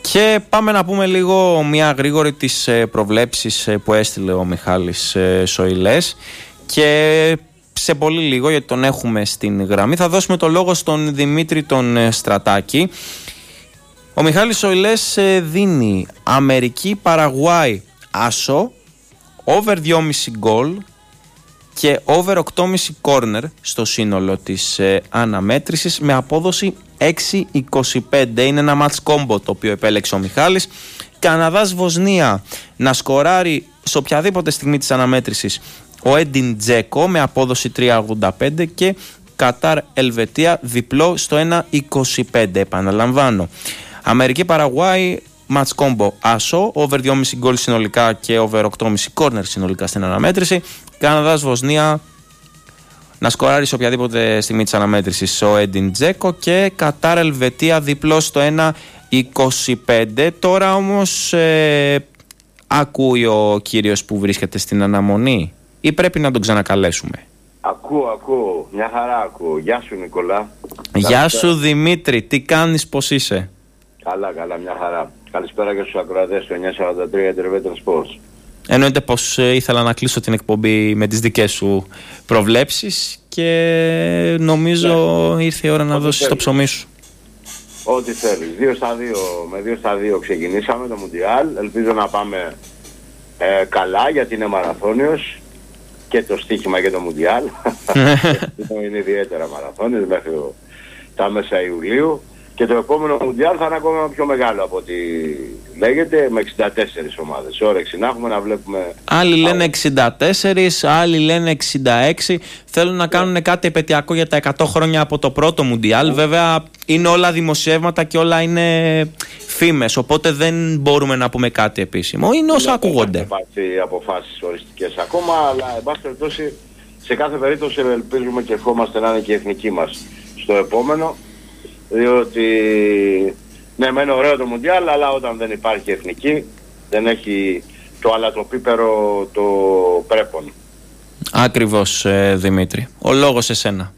Και πάμε να πούμε λίγο μια γρήγορη τις προβλέψεις που έστειλε ο Μιχάλης Σοηλές, και σε πολύ λίγο, γιατί τον έχουμε στην γραμμή, θα δώσουμε το λόγο στον Δημήτρη τον Στρατάκη. Ο Μιχάλης Σοηλές δίνει Αμερική Παραγουάη άσο, over 2,5 γκολ και over 8,5 corner στο σύνολο της αναμέτρησης, με απόδοση 6,25. Είναι ένα match combo το οποίο επέλεξε ο Μιχάλης. Καναδάς Βοσνία να σκοράρει σε οποιαδήποτε στιγμή της αναμέτρησης ο Έντιν Τζέκο με απόδοση 3,85, και Κατάρ Ελβετία διπλό στο 1,25. Επαναλαμβάνω, Αμερική Παραγουάη match combo άσο, over 2,5 γκολ συνολικά και over 8,5 corner συνολικά στην αναμέτρηση. Καναδάς Βοσνία να σκοράρει σε οποιαδήποτε στιγμή της αναμέτρησης ο Έντιν Τζέκο, και Κατάρ Ελβετία διπλό στο 1,25. Τώρα όμως ακούει ο κύριος που βρίσκεται στην αναμονή, ή πρέπει να τον ξανακαλέσουμε? Ακούω, μια χαρά ακούω. Γεια σου Νικόλα. Γεια σου Δημήτρη, τι κάνεις, πώς είσαι? Καλά, μια χαρά. Καλησπέρα και στους ακροατές του 943 Interveter Sports. Εννοείται πως ήθελα να κλείσω την εκπομπή με τις δικές σου προβλέψεις, και νομίζω ήρθε η ώρα να δώσεις το ψωμί σου. Ό,τι θέλεις. 2-2, με 2-2 ξεκινήσαμε το Μουντιάλ. Ελπίζω να πάμε καλά, γιατί είναι μαραθώνιος και το στοίχημα και το Μουντιάλ. Είναι ιδιαίτερα μαραθώνιος μέχρι τα μέσα Ιουλίου. Και το επόμενο Μουντιάλ θα είναι ακόμα πιο μεγάλο από ό,τι λέγεται, με 64 ομάδες. Όρεξη να έχουμε να βλέπουμε. Άλλοι λένε 64, άλλοι λένε 66. Θέλουν να κάνουν κάτι επαιτειακό για τα 100 χρόνια από το πρώτο Μουντιάλ. Βέβαια είναι όλα δημοσιεύματα και όλα είναι φήμες, οπότε δεν μπορούμε να πούμε κάτι επίσημο. Είναι όσα ακούγονται. Δεν υπάρχει αποφάσεις οριστικές ακόμα, αλλά εν πάση περιπτώσει σε κάθε περίπτωση ελπίζουμε και ευχόμαστε να είναι και η εθνική μας στο επόμενο. Διότι ναι, μένει ωραίο το Μουντιάλ, αλλά όταν δεν υπάρχει εθνική, δεν έχει το αλατοπίπερο το πρέπον. Ακριβώς, Δημήτρη. Ο λόγος εσένα.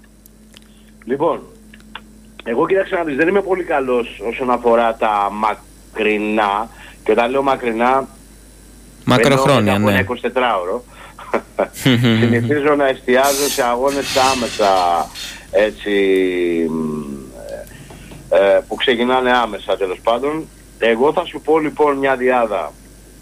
Λοιπόν, εγώ κοίταξα να δεις, δεν είμαι πολύ καλός όσον αφορά τα μακρινά, και όταν λέω μακρινά, μακροχρόνια, από ναι. ένα 24ωρο. Συνηθίζω να εστιάζω σε αγώνες άμεσα, έτσι, που ξεκινάνε άμεσα τέλος πάντων. Εγώ θα σου πω λοιπόν μια διάδα,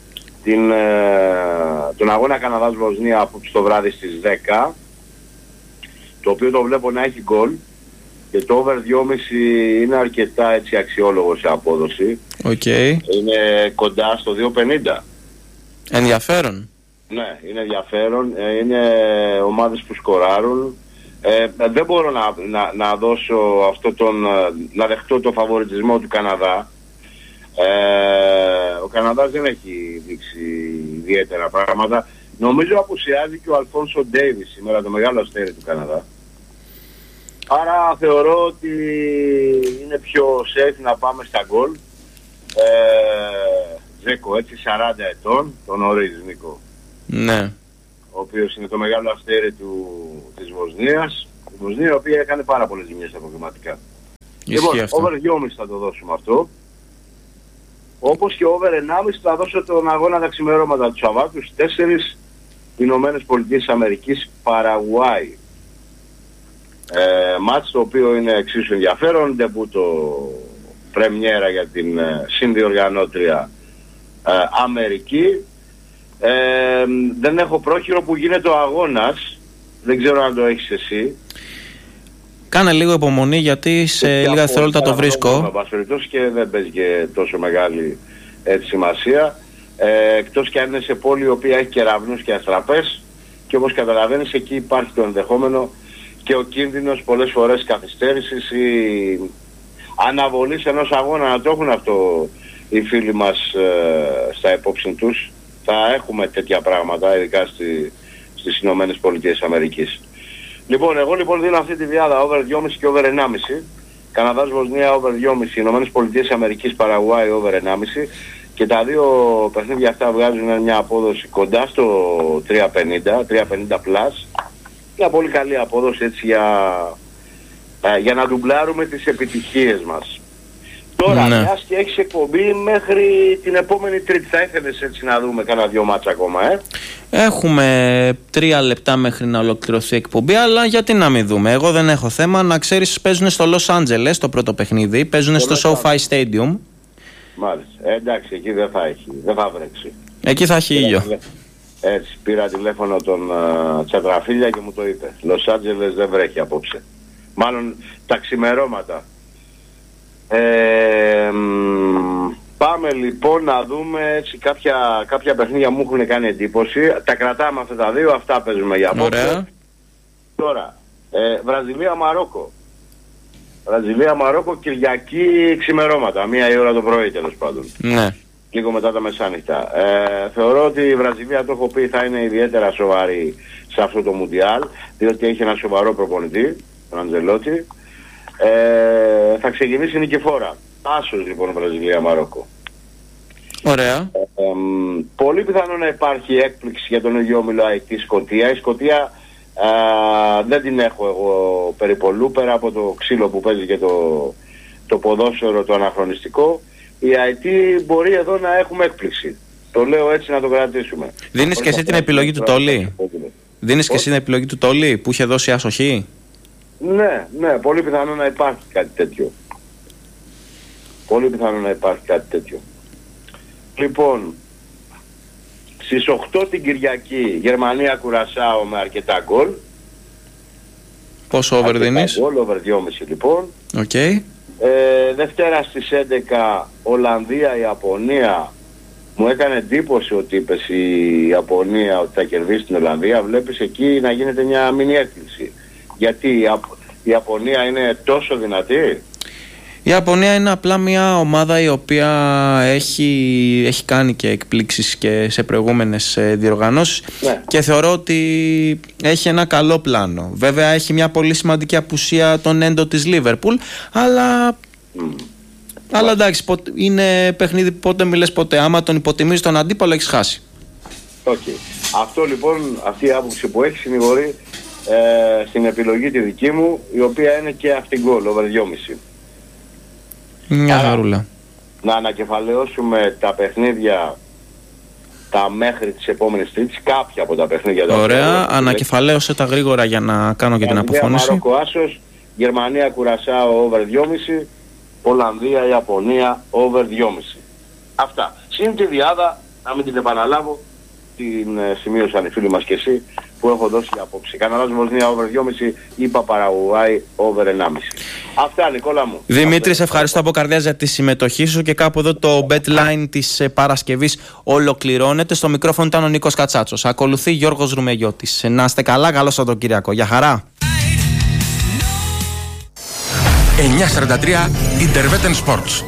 τον αγώνα Καναδάς Βοσνία από το βράδυ στις 10, το οποίο το βλέπω να έχει γκολ, και το over 2,5 είναι αρκετά έτσι αξιόλογο σε απόδοση. Είναι κοντά στο 2,50. Ενδιαφέρον. Ναι, είναι ενδιαφέρον. Είναι ομάδες που σκοράρουν. Δεν μπορώ να δώσω να δεχτώ το φαβοριτισμό του Καναδά. Ο Καναδάς δεν έχει δείξει ιδιαίτερα πράγματα. Νομίζω απουσιάζει και ο Αλφόνσο Ντέιβις σήμερα, το μεγάλο αστέρι του Καναδά. Άρα θεωρώ ότι είναι πιο safe να πάμε στα γκολ. Ζέκο, έτσι, 40 ετών, τον ορίζεις Νίκο? Ναι. Ο οποίος είναι το μεγάλο αστέρι της Βοσνίας. Η Βοσνία, η οποία έκανε πάρα πολλές ζημιές αποκριματικά. Λοιπόν, over 2,5 θα το δώσουμε αυτό. Όπως και over 1,5 θα δώσω τον αγώνα τα ξημερώματα του Σαββάτου στις 4 Ηνωμένες Πολιτείες Αμερικής Παραγουάη. Μάτς το οποίο είναι εξίσου ενδιαφέρον, ντεμπούτο πρεμιέρα για την συνδιοργανώτρια Αμερική. Δεν έχω πρόχειρο που γίνεται ο αγώνας, δεν ξέρω αν το έχεις εσύ. Κάνε λίγο υπομονή, γιατί σε λίγα δευτερόλεπτα το βρίσκω. Και δεν παίζει και τόσο μεγάλη σημασία. Εκτός και αν είναι σε πόλη η οποία έχει κεραυνούς και αστραπές, και όπως καταλαβαίνεις εκεί υπάρχει το ενδεχόμενο και ο κίνδυνος πολλές φορές καθυστέρησης ή αναβολής ενός αγώνα. Να το έχουν αυτό οι φίλοι μας στα υπόψη τους. Θα έχουμε τέτοια πράγματα, ειδικά στις Ηνωμένες Πολιτείες Αμερικής. Λοιπόν, εγώ λοιπόν δίνω αυτή τη διάδα over 2,5 και over 1,5. Καναδάς Βοσνία over 2,5, Ηνωμένες Πολιτείες Αμερικής Παραγουάη over 1,5. Και τα δύο παιχνίδια αυτά βγάζουν μια απόδοση κοντά στο 3,50 plus. Μια πολύ καλή απόδοση έτσι για να ντουμπλάρουμε τις επιτυχίες μας. Τώρα, μιας και έχεις εκπομπή μέχρι την επόμενη Τρίτη, θα ήθελες έτσι να δούμε κάνα 2 μάτσα ακόμα, Έχουμε 3 λεπτά μέχρι να ολοκληρωθεί η εκπομπή, αλλά γιατί να μην δούμε. Εγώ δεν έχω θέμα. Να ξέρεις, παίζουν στο Los Angeles το πρώτο παιχνίδι, παίζουν στο SoFi Stadium. Μάλιστα. Εντάξει, εκεί δεν θα βρέξει. Εκεί θα έχει ήλιο. Έτσι, πήρα τηλέφωνο τον Τσατραφίλια και μου το είπε. Los Angeles δεν βρέχει απόψε. Μάλλον τα ξημερώματα. Πάμε λοιπόν να δούμε έτσι κάποια παιχνίδια μου έχουν κάνει εντύπωση. Τα κρατάμε αυτά τα 2, αυτά παίζουμε για απόψε. Ωραία. Τώρα, Βραζιλία-Μαρόκο. Βραζιλία-Μαρόκο Κυριακή ξημερώματα, 1 η ώρα το πρωί τέλος πάντων. Ναι. Λίγο μετά τα μεσάνυχτα. Θεωρώ ότι η Βραζιλία, το έχω πει, θα είναι ιδιαίτερα σοβαρή σε αυτό το Μουντιάλ, διότι έχει ένα σοβαρό προπονητή, τον Αντζελότη. Θα ξεκινήσει νικηφόρα. Άσος λοιπόν Βραζιλία-Μαρόκο. Ωραία. Πολύ πιθανό να υπάρχει έκπληξη για τον ίδιο όμιλο Αϊτή-Σκωτία. Η Σκωτία δεν την έχω εγώ περιπολού, πέρα από το ξύλο που παίζει και το ποδόσφαιρο το αναχρονιστικό. Η Αϊτή μπορεί εδώ να έχουμε έκπληξη. Το λέω έτσι να το κρατήσουμε. Δίνεις και εσύ την επιλογή του Τόλι. Δίνεις και εσύ την επιλογή του Τόλι που είχε δώσει άσοχη. Ναι, πολύ πιθανό να υπάρχει κάτι τέτοιο. Πολύ πιθανό να υπάρχει κάτι τέτοιο. Λοιπόν, στις 8 την Κυριακή Γερμανία-Κουρασάο με αρκετά γκολ. Πόσο over δίνεις? Γκολ, over 2,5 λοιπόν. Okay. Δευτέρα στις 11 Ολλανδία-Ιαπωνία. Μου έκανε εντύπωση ότι είπες η Ιαπωνία ότι θα κερδίσει την Ολλανδία. Βλέπεις εκεί να γίνεται μια μινι έκπληξη. Γιατί η Ιαπωνία είναι τόσο δυνατή. Η Ιαπωνία είναι απλά μια ομάδα η οποία έχει κάνει και εκπλήξεις και σε προηγούμενες διοργανώσεις, ναι. Και θεωρώ ότι έχει ένα καλό πλάνο. Βέβαια έχει μια πολύ σημαντική απουσία τον έντο της Λίβερπουλ, αλλά εντάξει, είναι παιχνίδι πότε μιλες ποτέ. Άμα τον υποτιμήσεις τον αντίπαλο έχεις χάσει. Αυτό λοιπόν, αυτή η άποψη που έχει συνηγορεί στην επιλογή τη δική μου, η οποία είναι και αυτή γκολ, over 2,5. Μια χαρούλα. Να ανακεφαλαιώσουμε τα παιχνίδια τα μέχρι της επόμενης Τρίτης, κάποια από τα παιχνίδια. Ωραία, ανακεφαλαίωσε τα γρήγορα για να κάνω και την αποφώνηση. Μαρόκο Άσος, Γερμανία Κουρασάο over 2,5, Ολλανδία Ιαπωνία over 2,5. Αυτά. Συν τη διάδα, να μην την επαναλάβω, την σημείωσαν οι φίλοι μας και εσύ, που έχω δώσει απόψη. Καναδάς Βοσνία over 2,5, είπα Παραγουάη over 1,5. Αυτά, Νικόλα μου. Δημήτρη, σε ευχαριστώ από καρδιάς για τη συμμετοχή σου και κάπου εδώ το betline της Παρασκευής ολοκληρώνεται. Στο μικρόφωνο ήταν ο Νίκος Κατσάτσος. Ακολουθεί Γιώργος Ρουμεγιώτης. Να είστε καλά, καλό Σαββατοκύριακο. Γεια χαρά. 9:43 Interveten Sports.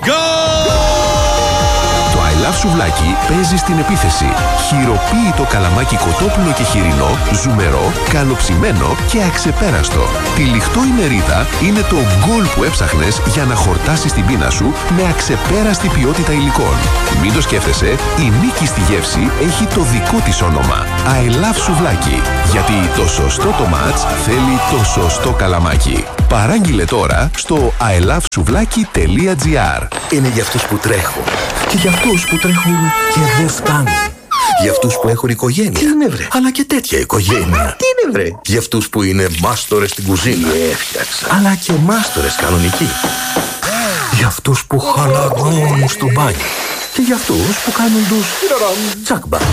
Το I Love Σουβλάκι παίζει στην επίθεση. Χειροποίητο καλαμάκι κοτόπουλο και χοιρινό, ζουμερό, καλοψημένο και αξεπέραστο. Τυλιχτό ημερίδα είναι το γκολ που έψαχνες για να χορτάσεις την πείνα σου με αξεπέραστη ποιότητα υλικών. Μην το σκέφτεσαι, η νίκη στη γεύση έχει το δικό της όνομα. I Love Σουβλάκι. Γιατί το σωστό το μάτς θέλει το σωστό καλαμάκι. Παράγγειλε τώρα στο ilovesuvlaki.gr. Είναι για αυτούς που τρέχουν και για αυτούς που τρέχουν και δεν φτάνουν. Για αυτούς που έχουν οικογένεια. Τι είναι βρε? Αλλά και τέτοια οικογένεια. Τι είναι βρε? Για αυτούς που είναι μάστορες στην κουζίνα. Έφτιαξα. Αλλά και μάστορες κανονικοί. Για αυτούς που χαλαρώνουν στο μπάνιο. Και για αυτούς που κάνουν τους τσακμπα.